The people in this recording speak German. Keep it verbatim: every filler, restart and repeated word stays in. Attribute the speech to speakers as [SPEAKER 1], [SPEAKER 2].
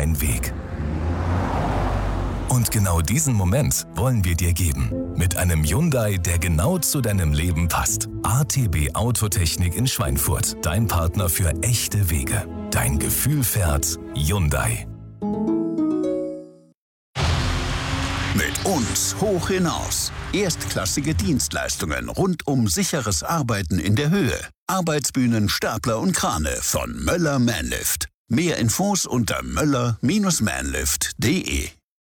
[SPEAKER 1] dein Weg. Und genau diesen Moment wollen wir dir geben. Mit einem Hyundai, der genau zu deinem Leben passt. A T B Autotechnik in Schweinfurt. Dein Partner für echte Wege. Dein Gefühl fährt Hyundai.
[SPEAKER 2] Mit uns hoch hinaus. Erstklassige Dienstleistungen rund um sicheres Arbeiten in der Höhe. Arbeitsbühnen, Stapler und Krane von Möller Manlift. Mehr Infos unter möller Bindestrich manlift punkt de.